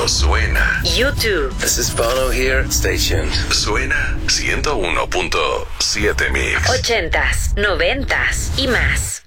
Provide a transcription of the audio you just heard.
cuando suena. YouTube. This is Bono here. Stay tuned. Suena 101.7 Mix. 80s, 90s y más.